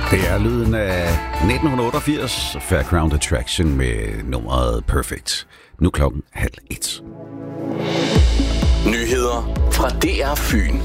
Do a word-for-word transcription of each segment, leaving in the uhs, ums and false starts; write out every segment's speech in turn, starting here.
Det er lyden af nitten otteogfirs, Fairground Attraction med nummeret Perfect. Nu klokken halv et. Nyheder fra D R Fyn.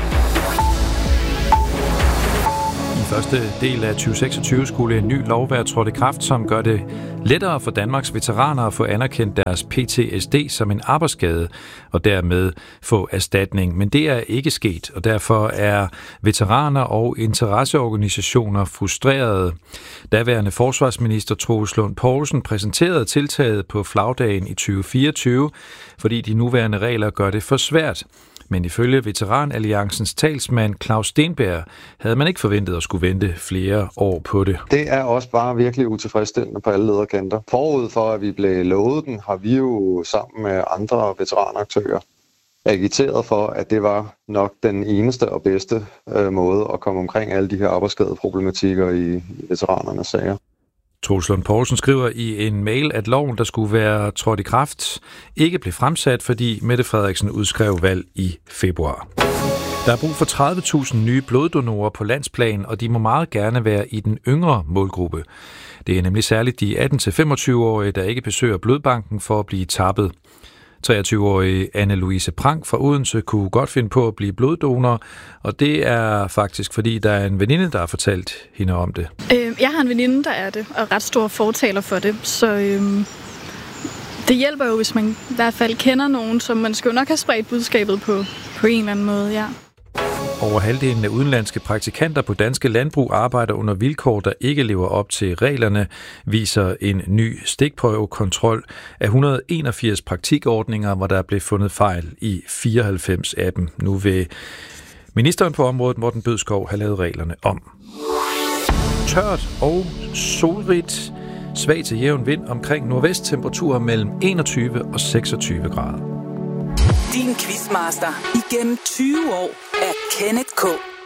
I første del af tyve seksogtyve skulle en ny lov være trådt i kraft, som gør det lettere for Danmarks veteraner at få anerkendt deres P T S D som en arbejdsskade og dermed få erstatning. Men det er ikke sket, og derfor er veteraner og interesseorganisationer frustrerede. Daværende forsvarsminister Troels Lund Poulsen præsenterede tiltaget på flagdagen i tyve fireogtyve, fordi de nuværende regler gør det for svært. Men ifølge Veteranalliancens talsmand Claus Stenberg havde man ikke forventet at skulle vente flere år på det. Det er også bare virkelig utilfredsstillende på alle lederkanter. Forud for, at vi blev lovet den, har vi jo sammen med andre veteranaktører agiteret for, at det var nok den eneste og bedste øh, måde at komme omkring alle de her arbejdsskadeproblematikker i, i veteranernes sager. Troels Lund Poulsen skriver i en mail, at loven, der skulle være trådt i kraft, ikke blev fremsat, fordi Mette Frederiksen udskrev valg i februar. Der er brug for tredive tusind nye bloddonorer på landsplan, og de må meget gerne være i den yngre målgruppe. Det er nemlig særligt de atten til femogtyve-årige, der ikke besøger blodbanken for at blive tappet. treogtyve-årige Anne-Louise Prank fra Odense kunne godt finde på at blive bloddonor, og det er faktisk, fordi der er en veninde, der har fortalt hende om det. Øh, jeg har en veninde, der er det, og ret stor fortaler for det, så øh, det hjælper jo, hvis man i hvert fald kender nogen, som man skal jo nok have spredt budskabet på, på en eller anden måde, ja. Over halvdelen af udenlandske praktikanter på danske landbrug arbejder under vilkår, der ikke lever op til reglerne, viser en ny stikprøvekontrol af et hundrede og enogfirs praktikordninger, hvor der blev fundet fejl i fireoghalvfems af dem. Nu vil ministeren på området, Morten Bødskov, have lavet reglerne om. Tørt og solrigt, svag til jævn vind omkring nordvest, temperaturer mellem enogtyve og seksogtyve grader. Din quizmaster igennem tyve år er Kenneth K.